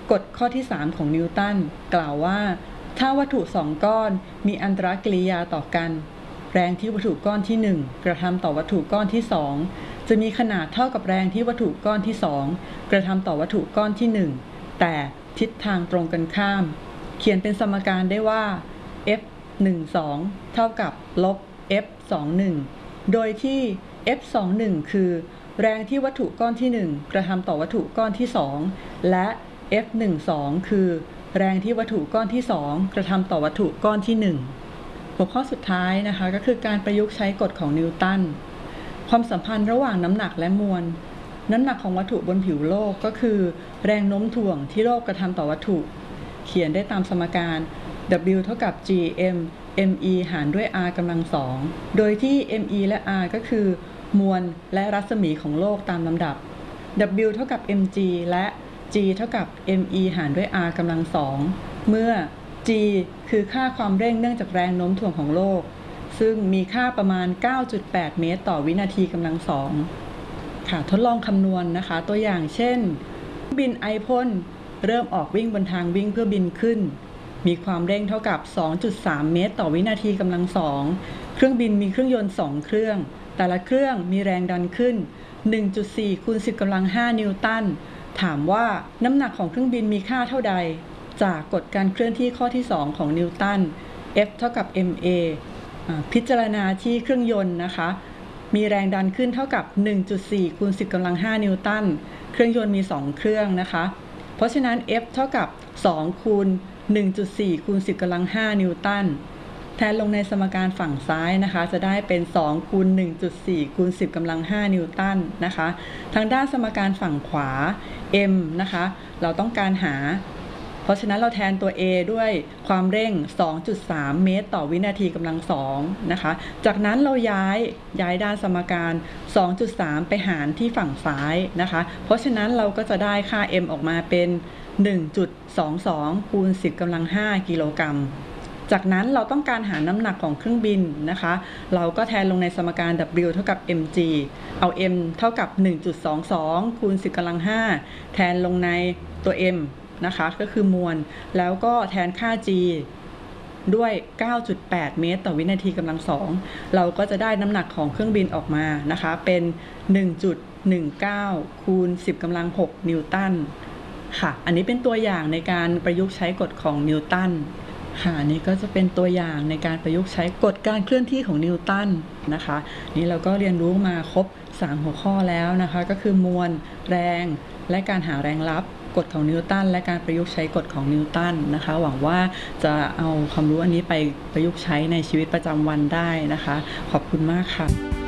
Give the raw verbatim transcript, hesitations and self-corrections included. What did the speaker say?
กฎข้อที่สามของนิวตันกล่าวว่าถ้าวัตถุสองก้อนมีอันตรกิริยาต่อกันแรงที่วัตถุก้อนที่หนึ่งกระทำต่อวัตถุก้อนที่สองจะมีขนาดเท่ากับแรงที่วัตถุก้อนที่สองกระทำต่อวัตถุก้อนที่หนึ่งแต่ทิศทางตรงกันข้ามเขียนเป็นสมการได้ว่า F หนึ่ง สอง เท่ากับลบ F สอง หนึ่ง โดยที่ F สอง หนึ่ง คือแรงที่วัตถุก้อนที่หนึ่งกระทำต่อวัตถุก้อนที่สองและ F หนึ่ง สอง คือแรงที่วัตถุก้อนที่สองกระทำต่อวัตถุก้อนที่หนึ่งหัวข้อสุดท้ายนะคะก็คือการประยุกต์ใช้กฎของนิวตันความสัมพันธ์ระหว่างน้ำหนักและมวลน้ำหนักของวัตถุบนผิวโลกก็คือแรงโน้มถ่วงที่โลกกระทำต่อวัตถุเขียนได้ตามสมการ W เท่ากับ G M me หารด้วย r กำลังสองโดยที่ me และ r ก็คือมวลและรัศมีของโลกตามลำดับ W เท่ากับ mg และ g เท่ากับ me หารด้วย r กำลังสองเมื่อ g คือค่าความเร่งเนื่องจากแรงโน้มถ่วงของโลกซึ่งมีค่าประมาณ เก้าจุดแปด เมตรต่อวินาทีกำลังสองค่ะทดลองคำนวณนะคะตัวอย่างเช่นบินไอพ่นเริ่มออกวิ่งบนทางวิ่งเพื่อบินขึ้นมีความเร่งเท่ากับ สองจุดสาม เมตรต่อวินาทีกำลังสองเครื่องบินมีเครื่องยนต์สองเครื่องแต่ละเครื่องมีแรงดันขึ้น หนึ่งจุดสี่ คูณ สิบกำลังห้า นิวตันถามว่าน้ำหนักของเครื่องบินมีค่าเท่าใดจากกฎการเคลื่อนที่ข้อที่สองของนิวตัน F เท่ากับ ma พิจารณาที่เครื่องยนต์นะคะมีแรงดันขึ้นเท่ากับ หนึ่งจุดสี่ คูณ สิบกำลังห้า นิวตันเครื่องยนต์มีสองเครื่องนะคะเพราะฉะนั้น F เท่ากับสองคูณ หนึ่งจุดสี่ คูณ สิบกำลังห้า นิวตันแทนลงในสมการฝั่งซ้ายนะคะจะได้เป็นสองคูณ หนึ่งจุดสี่ คูณ สิบกำลังห้า นิวตันนะคะทางด้านสมการฝั่งขวา m นะคะเราต้องการหาเพราะฉะนั้นเราแทนตัว a ด้วยความเร่ง สองจุดสาม เมตรต่อวินาทีกำลังสองนะคะจากนั้นเราย้ายย้ายด้านสมการ สองจุดสาม ไปหารที่ฝั่งซ้ายนะคะเพราะฉะนั้นเราก็จะได้ค่า m ออกมาเป็น หนึ่งจุดสองสอง คูณ สิบกำลังห้า กิโลกรัมจากนั้นเราต้องการหาน้ำหนักของเครื่องบินนะคะเราก็แทนลงในสมการ W เท่ากับ mg เอา m เท่ากับ หนึ่งจุดสองสอง คูณ สิบกำลังห้าแทนลงในตัว m นะคะก็คือมวลแล้วก็แทนค่า g ด้วย เก้าจุดแปด เมตรต่อวินาทีกำลังสองเราก็จะได้น้ำหนักของเครื่องบินออกมานะคะเป็น หนึ่งจุดหนึ่งเก้า คูณ สิบกำลังหก นิวตันค่ะอันนี้เป็นตัวอย่างในการประยุกต์ใช้กฎของนิวตันค่ะนี่ก็จะเป็นตัวอย่างในการประยุกต์ใช้กฎการเคลื่อนที่ของนิวตันนะคะนี่เราก็เรียนรู้มาครบสามหัวข้อแล้วนะคะก็คือมวลแรงและการหาแรงลับกฎของนิวตันและการประยุกต์ใช้กฎของนิวตันนะคะหวังว่าจะเอาความรู้อันนี้ไปประยุกต์ใช้ในชีวิตประจำวันได้นะคะขอบคุณมากค่ะ